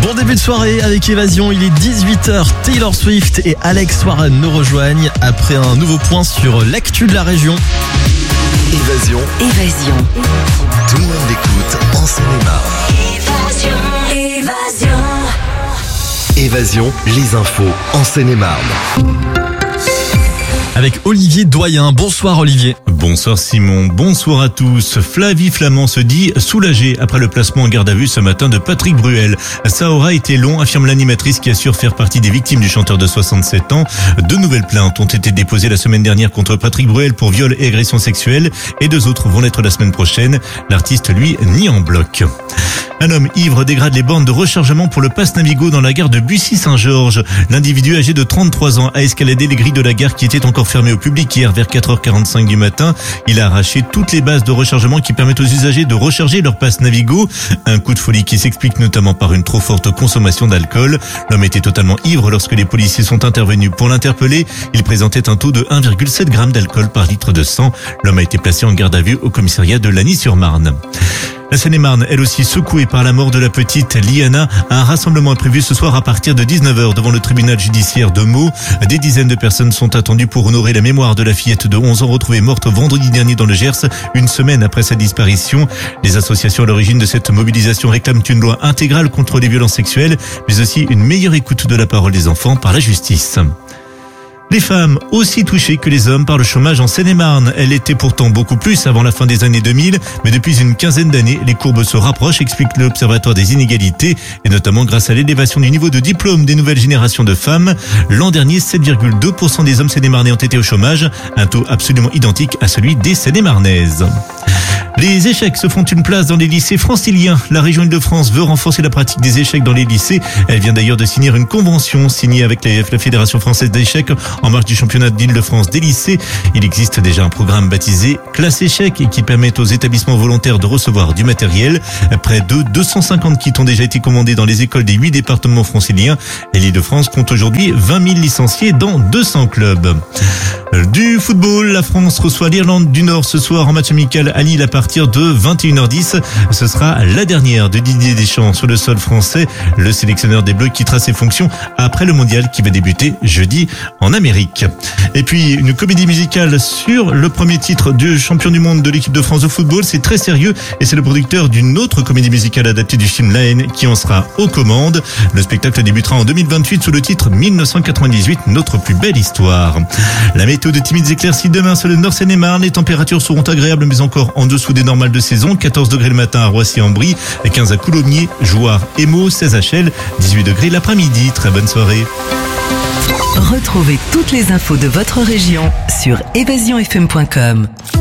Bon début de soirée avec Évasion, il est 18h, Taylor Swift et Alex Warren nous rejoignent après un nouveau point sur l'actu de la région. Évasion. Tout le monde l'écoute en Seine-et-Marne. Évasion, les infos en Seine-et-Marne. Avec Olivier Doyen. Bonsoir Olivier. Bonsoir Simon, bonsoir à tous. Flavie Flament se dit soulagée après le placement en garde à vue ce matin de Patrick Bruel. Ça aura été long, affirme l'animatrice qui assure faire partie des victimes du chanteur de 67 ans. 2 nouvelles plaintes ont été déposées la semaine dernière contre Patrick Bruel pour viol et agression sexuelle et 2 autres vont l'être la semaine prochaine. L'artiste, lui, nie en bloc. Un homme ivre dégrade les bornes de rechargement pour le pass Navigo dans la gare de Bussy-Saint-Georges. L'individu âgé de 33 ans a escaladé les grilles de la gare qui étaient encore fermées au public hier vers 4h45 du matin. Il a arraché toutes les bases de rechargement qui permettent aux usagers de recharger leur pass Navigo. Un coup de folie qui s'explique notamment par une trop forte consommation d'alcool. L'homme était totalement ivre lorsque les policiers sont intervenus pour l'interpeller. Il présentait un taux de 1,7 g d'alcool par litre de sang. L'homme a été placé en garde à vue au commissariat de Lagny-sur-Marne. La Seine-et-Marne, elle aussi secouée par la mort de la petite Liana. Un rassemblement est prévu ce soir à partir de 19h devant le tribunal judiciaire de Meaux. Des dizaines de personnes sont attendues pour honorer la mémoire de la fillette de 11 ans retrouvée morte vendredi dernier dans le Gers, une semaine après sa disparition. Les associations à l'origine de cette mobilisation réclament une loi intégrale contre les violences sexuelles, mais aussi une meilleure écoute de la parole des enfants par la justice. Les femmes aussi touchées que les hommes par le chômage en Seine-et-Marne. Elle était pourtant beaucoup plus avant la fin des années 2000, mais depuis une quinzaine d'années, les courbes se rapprochent, explique l'Observatoire des inégalités, et notamment grâce à l'élévation du niveau de diplôme des nouvelles générations de femmes. L'an dernier, 7,2% des hommes seine-et-marnais ont été au chômage, un taux absolument identique à celui des Seine-et-Marnaises. Les échecs se font une place dans les lycées franciliens. La région Île-de-France veut renforcer la pratique des échecs dans les lycées. Elle vient d'ailleurs de signer une convention signée avec la Fédération française d'échecs en marge du championnat d'Île-de-France des lycées. Il existe déjà un programme baptisé Classe Échecs et qui permet aux établissements volontaires de recevoir du matériel. Près de 250 kits ont déjà été commandés dans les écoles des 8 départements franciliens. Et l'Île-de-France compte aujourd'hui 20 000 licenciés dans 200 clubs. Du football, la France reçoit l'Irlande du Nord ce soir en match amical à Lille à partir de 21h10. Ce sera la dernière de Didier Deschamps sur le sol français. Le sélectionneur des Bleus quittera ses fonctions après le mondial qui va débuter jeudi en Amérique. Et puis une comédie musicale sur le premier titre du champion du monde de l'équipe de France de football. C'est très sérieux et c'est le producteur d'une autre comédie musicale adaptée du film La Haine qui en sera aux commandes. Le spectacle débutera en 2028 sous le titre 1998, notre plus belle histoire. La météo de timides éclaircies demain sur le Nord Seine-et-Marne. Les températures seront agréables mais encore en dessous des normales de saison. 14 degrés le matin à Roissy-en-Brie, 15 à Coulommiers, Jouarre et Meaux, 16 à Chelles, 18 degrés l'après-midi. Très bonne soirée. Retrouvez toutes les infos de votre région sur évasionfm.com.